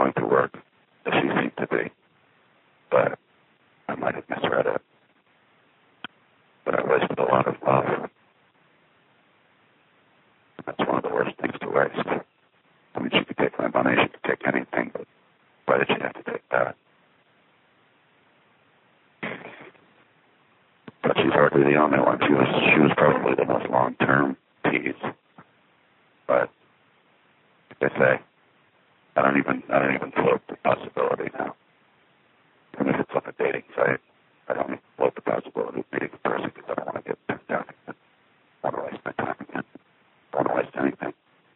going through work as she seemed to be. But I might have misread it. But I wasted a lot of love. That's one of the worst things to waste. I mean, she could take my money, she could take anything, but why did she have to take that? But she's hardly the only one. She was probably the most long-term tease. But like I say, I don't even float the possibility now. Even if it's on a dating site, I don't even float the possibility of meeting a person because I don't want to get turned down again. I don't want to waste my time again. I don't want to waste anything.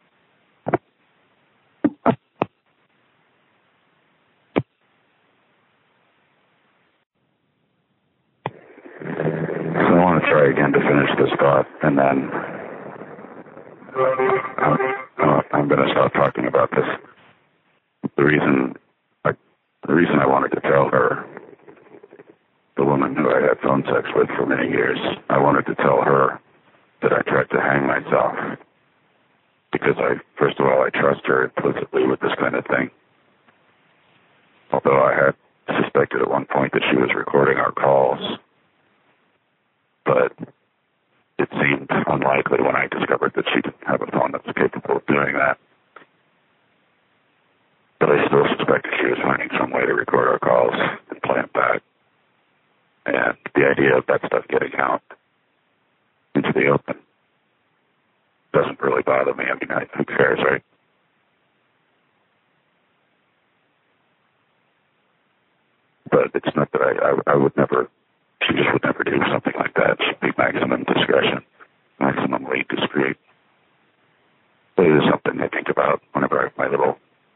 So I want to try again to finish this thought, and then I'm going to stop talking about this. The reason I wanted to tell her, the woman who I had phone sex with for many years, I wanted to tell her that I tried to hang myself because first of all, I trust her implicitly with this kind of thing. Although I had suspected at one point that she was recording our calls, but it seemed unlikely when I discovered that she didn't have a phone that was capable of doing that. But I still suspected she was finding some way to record our calls and play them back. And the idea of that stuff getting out into the open doesn't really bother me. I mean, who cares, right? But it's not that I would never, she just would never do something like that. She'd be maximum discretion, maximally discreet. But it is something I think about whenever I have my little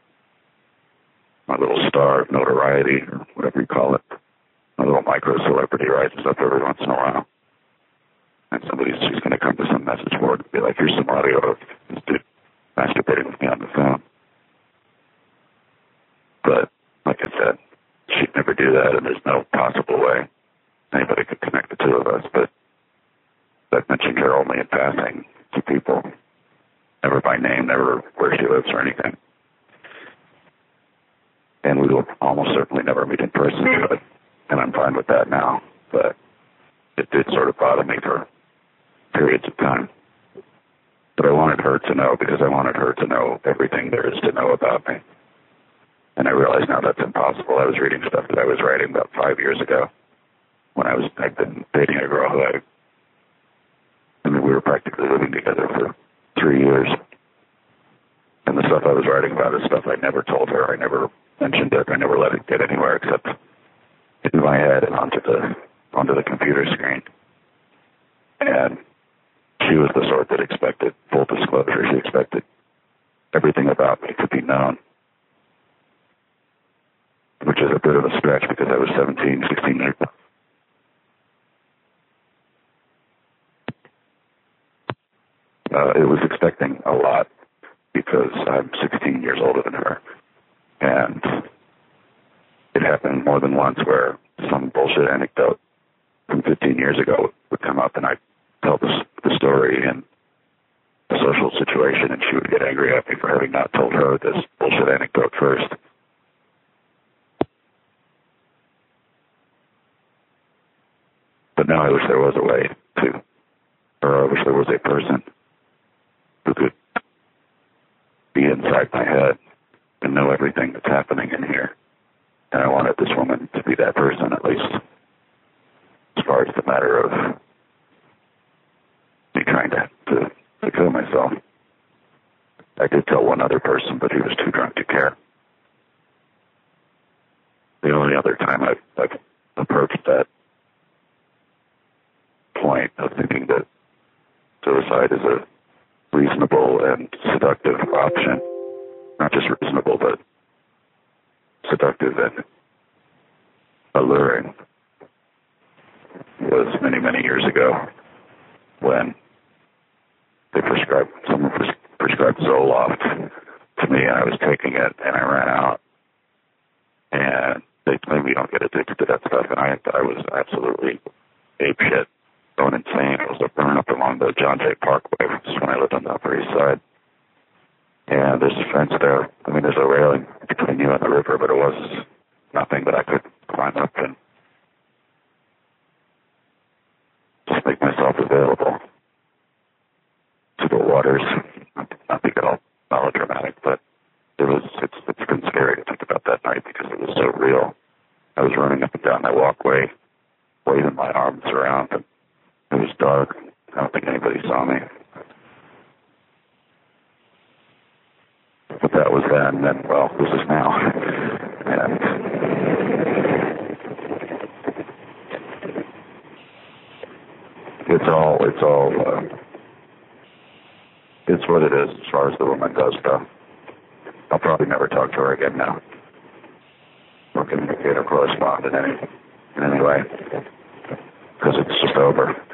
star of notoriety, or whatever you call it. My little micro-celebrity rises up every once in a while. And she's going to come to some message board and be like, here's some audio of this dude masturbating with me on the phone. But, like I said, she'd never do that, and there's no possible way anybody could connect the two of us. But I've mentioned her only in passing to people, never by name, never where she lives or anything. And we will almost certainly never meet in person, and I'm fine with that now. But it did sort of bother me for periods of time. But I wanted her to know because I wanted her to know everything there is to know about me. And I realize now that's impossible. I was reading stuff that I was writing about 5 years ago when I'd been dating a girl who we were practically living together for 3 years. And the stuff I was writing about is stuff I never told her. I never mentioned it. I never let it get anywhere except in my head and onto the computer screen. And she was the sort that expected full disclosure. She expected everything about me to be known, which is a bit of a stretch because I was 17, 16 years old. It was expecting a lot because I'm 16 years older than her. And it happened more than once where some bullshit anecdote from 15 years ago would come up and I'd tell the story in a social situation and she would get angry at me for having not told her this bullshit anecdote first. But now I wish there was a way to, or I wish there was a person who could be inside my head and know everything that's happening in here. And I wanted this woman to be that person, at least as far as the matter of me trying to kill myself. I did tell one other person, but he was too drunk to care. The only other time I've approached that point of thinking that suicide is a reasonable and seductive option, not just reasonable, but seductive and alluring, was many, many years ago when someone prescribed Zoloft to me and I was taking it and I ran out and they told me you don't get addicted to that stuff, and I was absolutely apeshit, going insane. It was a burn up along the John Jay Parkway, which is when I lived on the Upper East Side. And there's a fence there. I mean, there's a railing between you and the river, but it was nothing that I could climb up and just make myself available to the waters. Not to get all melodramatic, but it's been scary to think about that night because it was so real. I was running up and down that walkway, waving my arms around, and it was dark. I don't think anybody saw me. But that was then, and well, this is now. And it's what it is as far as the woman goes, though. I'll probably never talk to her again now, or communicate or correspond in any way, because it's just over.